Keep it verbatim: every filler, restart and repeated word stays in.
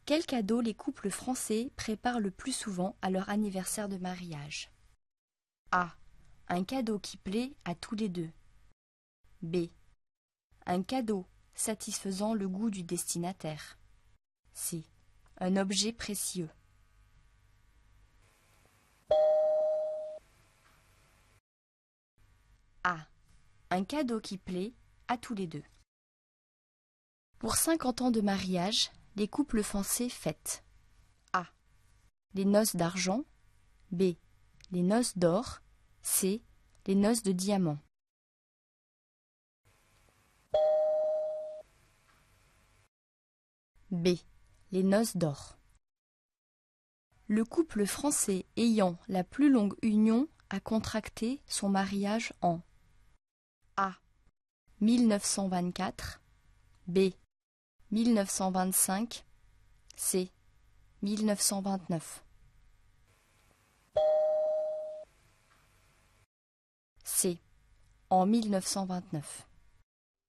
Quel cadeau les couples français préparent le plus souvent à leur anniversaire de mariage? A. Un cadeau qui plaît à tous les deux. B. Un cadeau satisfaisant le goût du destinataire. C. Un objet précieux. A. Un cadeau qui plaît à tous les deux. Pour cinquante ans de mariage, les couples français fêtent A. Les noces d'argent. B. Les noces d'or. C. Les noces de diamant. B. Les noces d'or. Le couple français ayant la plus longue union a contracté son mariage en A. mille neuf cent vingt-quatre. B. mille neuf cent vingt-cinq. C. mille neuf cent vingt-neuf. C. En mille neuf cent vingt-neuf.